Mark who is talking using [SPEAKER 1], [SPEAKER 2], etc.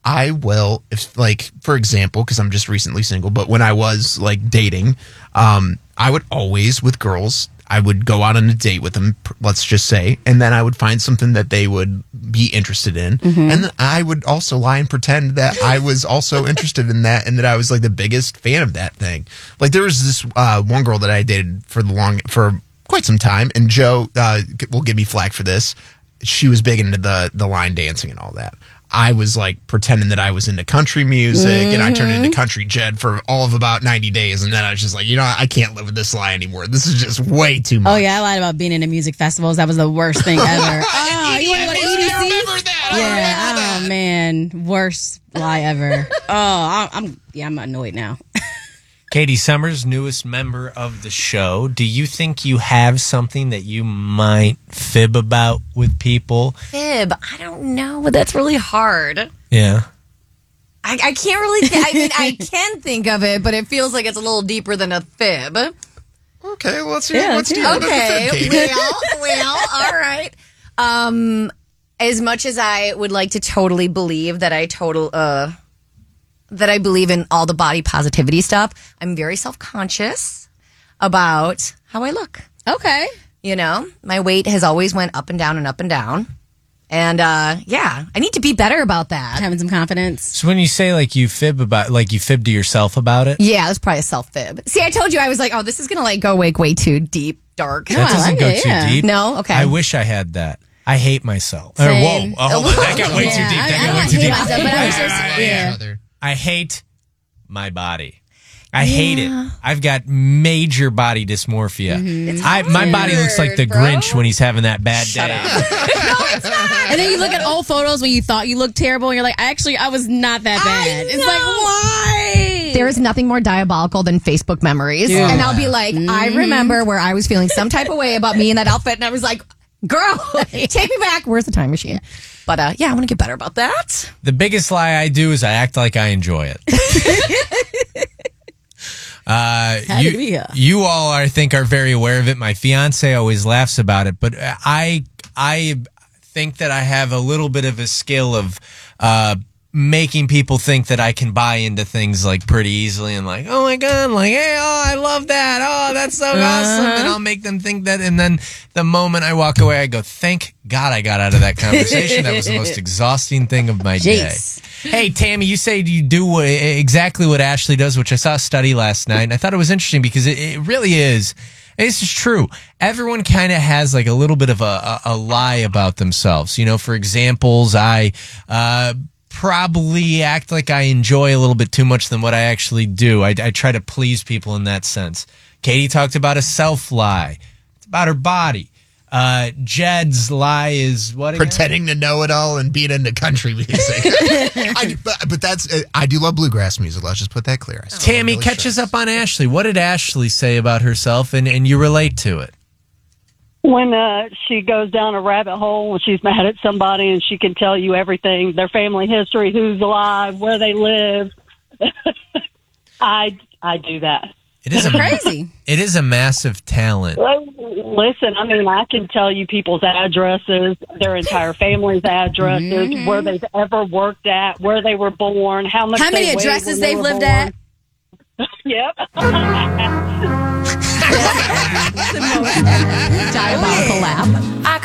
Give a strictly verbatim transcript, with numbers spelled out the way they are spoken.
[SPEAKER 1] I will, if like, for example, because I'm just recently single, but when I was like dating, um, I would always, with girls, I would go out on a date with them, let's just say, and then I would find something that they would be interested in. Mm-hmm. And then I would also lie and pretend that I was also interested in that and that I was like the biggest fan of that thing. Like there was this uh, one girl that I dated for the long, for quite some time, and Joe uh, will give me flack for this. She was big into the, the line dancing and all that. I was like pretending that I was into country music, mm-hmm. and I turned into country Jed for all of about ninety days. And then I was just like, you know, I can't live with this lie anymore. This is just way too much.
[SPEAKER 2] Oh, yeah. I lied about being into music festivals. That was the worst thing ever. oh, you want to go to E D C?
[SPEAKER 1] I remember that. I
[SPEAKER 2] yeah.
[SPEAKER 1] remember that.
[SPEAKER 2] Oh, man. Worst lie ever. oh, I, I'm, yeah, I'm annoyed now.
[SPEAKER 3] Katie Summers, newest member of the show. Do you think you have something that you might fib about with people?
[SPEAKER 4] Fib? I don't know. That's really hard.
[SPEAKER 3] Yeah.
[SPEAKER 4] I, I can't really th- I mean, I can think of it, but it feels like it's a little deeper than a fib.
[SPEAKER 1] Okay, well, let's hear
[SPEAKER 2] yeah,
[SPEAKER 1] what's
[SPEAKER 2] yeah.
[SPEAKER 4] Okay,
[SPEAKER 1] fib, Katie.
[SPEAKER 4] well, well, all right. Um, as much as I would like to totally believe that I total... uh. that I believe in all the body positivity stuff, I'm very self-conscious about how I look.
[SPEAKER 2] Okay.
[SPEAKER 4] You know, my weight has always went up and down and up and down. And, uh, yeah, I need to be better about that.
[SPEAKER 2] Having some confidence.
[SPEAKER 3] So when you say like you fib about, like you fib to yourself about it?
[SPEAKER 4] Yeah, that's probably a self-fib. See, I told you, I was like, oh, this is going to like go way, way too deep, dark.
[SPEAKER 3] That doesn't
[SPEAKER 2] like
[SPEAKER 3] go
[SPEAKER 2] it,
[SPEAKER 3] too
[SPEAKER 2] yeah.
[SPEAKER 3] deep.
[SPEAKER 4] No? Okay.
[SPEAKER 3] I wish I had that. I hate myself. Or,
[SPEAKER 4] Same.
[SPEAKER 3] whoa, oh, hold on. That got way
[SPEAKER 2] Yeah,
[SPEAKER 3] too deep.
[SPEAKER 2] I-
[SPEAKER 3] That
[SPEAKER 2] I
[SPEAKER 3] got way
[SPEAKER 2] don't
[SPEAKER 3] too
[SPEAKER 2] hate
[SPEAKER 3] deep.
[SPEAKER 2] myself, but I was
[SPEAKER 3] All
[SPEAKER 2] just-
[SPEAKER 3] right, all right,
[SPEAKER 2] yeah.
[SPEAKER 3] yeah. I hate my body. I hate it. I've got major body dysmorphia.
[SPEAKER 2] Mm-hmm.
[SPEAKER 3] I, my body looks like the
[SPEAKER 4] bro.
[SPEAKER 3] Grinch when he's having that bad day.
[SPEAKER 2] And then you look at old photos when you thought you looked terrible, and you're like, actually, I was not that bad. It's like, why?
[SPEAKER 4] There is nothing more diabolical than Facebook memories.
[SPEAKER 2] Yeah.
[SPEAKER 4] And I'll be like,
[SPEAKER 2] Mm-hmm.
[SPEAKER 4] I remember where I was feeling some type of way about me in that outfit. And I was like, girl, take me back. Where's the time machine? But uh, yeah, I want to get better about that.
[SPEAKER 3] The biggest lie I do is I act like I enjoy it. Uh, you,
[SPEAKER 2] Hallelujah.
[SPEAKER 3] you all, I think, are very aware of it. My fiance always laughs about it, but I, I think that I have a little bit of a skill of, uh, making people think that I can buy into things like pretty easily and like, oh my God, like, hey, oh, I love that. Oh, that's so uh-huh. awesome. And I'll make them think that. And then the moment I walk away, I go, thank God I got out of that conversation. That was the most exhausting thing of my
[SPEAKER 2] Jeez.
[SPEAKER 3] day. Hey, Tammy, you say you do what, exactly what Ashley does, which I saw a study last night. And I thought it was interesting because it, it really is. And this is true. Everyone kind of has like a little bit of a, a, a lie about themselves. You know, for examples, I, uh, probably act like I enjoy a little bit too much than what I actually do. I, I try to please people in that sense. Katie talked about a self-lie. It's about her body. Uh, Jed's lie is what again?
[SPEAKER 1] Pretending to know it all and being into country music. I, but, but that's uh, I do love bluegrass music. Let's just put that clear. I still
[SPEAKER 3] Tammy,
[SPEAKER 1] really
[SPEAKER 3] catch
[SPEAKER 1] stress.
[SPEAKER 3] us up on Ashley. What did Ashley say about herself, and, and you relate to it?
[SPEAKER 5] When uh, she goes down a rabbit hole when she's mad at somebody and she can tell you everything, their family history, who's alive, where they live. I I do that.
[SPEAKER 3] It is a,
[SPEAKER 2] Crazy.
[SPEAKER 3] It is a massive talent.
[SPEAKER 5] Listen, I mean, I can tell you people's addresses, their entire family's addresses,
[SPEAKER 2] Mm-hmm.
[SPEAKER 5] where they've ever worked at, where they were born, how much
[SPEAKER 2] How many
[SPEAKER 5] they weighed
[SPEAKER 2] addresses
[SPEAKER 5] when they
[SPEAKER 2] they've
[SPEAKER 5] were
[SPEAKER 2] lived
[SPEAKER 5] born.
[SPEAKER 2] at?
[SPEAKER 5] Yep.
[SPEAKER 4] Diabolical laugh.